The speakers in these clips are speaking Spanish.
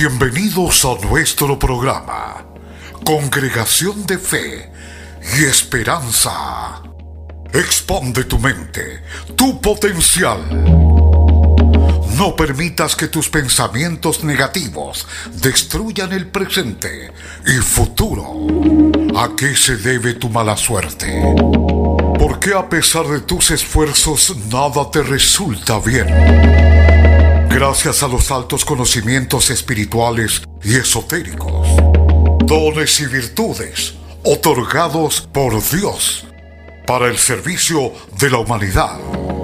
Bienvenidos a nuestro programa, Congregación de Fe y Esperanza. Expande tu mente, tu potencial. No permitas que tus pensamientos negativos destruyan el presente y futuro. ¿A qué se debe tu mala suerte? ¿Por qué a pesar de tus esfuerzos nada te resulta bien? Gracias a los altos conocimientos espirituales y esotéricos, dones y virtudes otorgados por Dios para el servicio de la humanidad,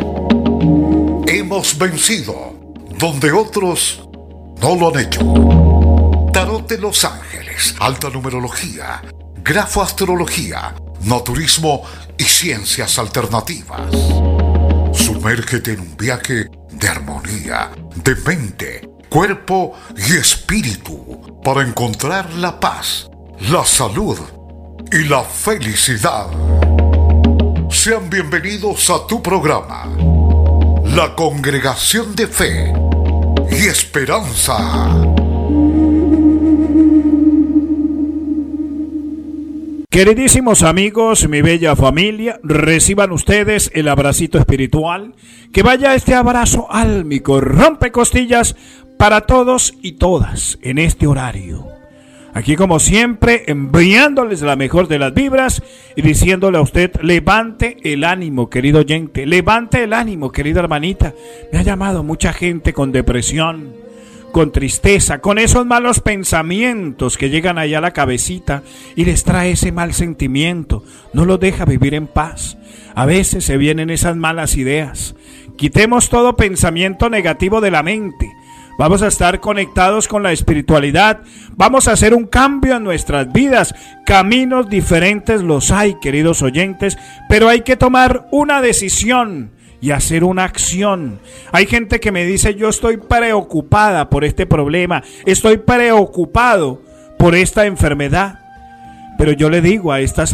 hemos vencido donde otros no lo han hecho. Tarot de los Ángeles, alta numerología, grafoastrología, naturismo y ciencias alternativas. Sumérgete en un viaje de armonía, de mente, cuerpo y espíritu para encontrar la paz, la salud y la felicidad. Sean bienvenidos a tu programa, la Congregación de Fe y Esperanza. Queridísimos amigos, mi bella familia, reciban ustedes el abracito espiritual, que vaya este abrazo álmico, rompecostillas para todos y todas en este horario. Aquí como siempre, enviándoles la mejor de las vibras y diciéndole a usted, levante el ánimo, querido oyente, levante el ánimo, querida hermanita. Me ha llamado mucha gente con depresión, con tristeza, con esos malos pensamientos que llegan allá a la cabecita y les trae ese mal sentimiento, no los deja vivir en paz. A veces se vienen esas malas ideas. Quitemos todo pensamiento negativo de la mente. Vamos a estar conectados con la espiritualidad. Vamos a hacer un cambio en nuestras vidas. Caminos diferentes los hay, queridos oyentes, pero hay que tomar una decisión y hacer una acción. Hay gente que me dice, yo estoy preocupada por este problema, estoy preocupado por esta enfermedad. Pero yo le digo a estas